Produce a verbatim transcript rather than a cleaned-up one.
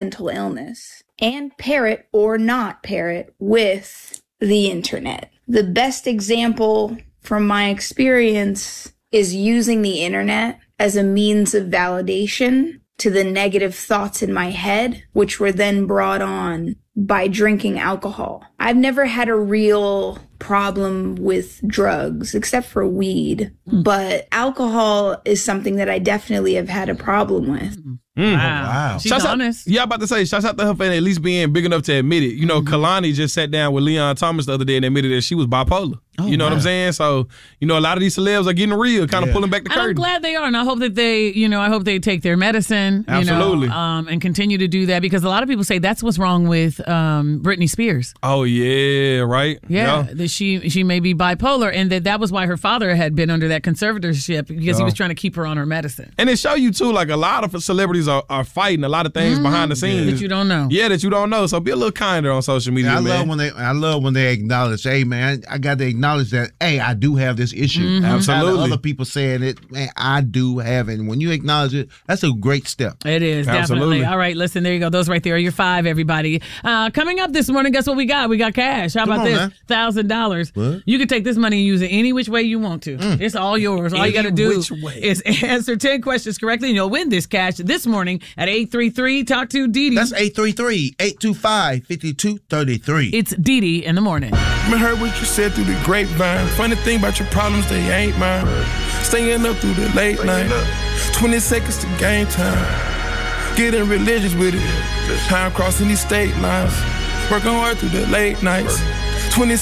mental illness and pair it or not pair it with the internet. The best example from my experience is using the internet as a means of validation to the negative thoughts in my head, which were then brought on by drinking alcohol. I've never had a real problem with drugs except for weed, but alcohol is something that I definitely have had a problem with. Mm. Wow. wow. She's shouts honest. Out, yeah, I'm about to say, shouts out to her for at least being big enough to admit it. You know, mm-hmm. Kalani just sat down with Leon Thomas the other day and admitted that she was bipolar. Oh, you know wow. what I'm saying? So, you know, a lot of these celebs are getting real, kind of yeah. pulling back the curtain. I'm glad they are, and I hope that they, you know, I hope they take their medicine, Absolutely. you know, um, and continue to do that, because a lot of people say that's what's wrong with um, Britney Spears. Oh, yeah, right? Yeah, yeah, that she she may be bipolar, and that that was why her father had been under that conservatorship, because yeah. he was trying to keep her on her medicine. And it show you, too, like a lot of celebrities are, are fighting a lot of things mm-hmm. behind the scenes. Yeah. That you don't know. Yeah, that you don't know. So be a little kinder on social media, yeah, I man. Love when they, I love when they acknowledge, hey, man, I got to acknowledge that, hey, I do have this issue. Mm-hmm. Absolutely. Other people saying it, man, I do have it. And when you acknowledge it, that's a great step. It is, Absolutely. definitely. All right, listen, there you go. Those right there are your five, everybody. Uh, coming up this morning, guess what we got? We got cash. How Come about on, this? man. one thousand dollars. You can take this money and use it any which way you want to. Mm. It's all yours. All any you got to do way. is answer ten questions correctly, and you'll win this cash this morning at eight three three, talk to Dee Dee. That's eight three three, eight two five, five two three three. It's Dee Dee in the morning. I heard what you said through the grapevine. Funny thing about your problems, they ain't mine. Staying up through the late night. twenty seconds to game time. Getting religious with it. Time crossing these state lines. Working hard through the late nights.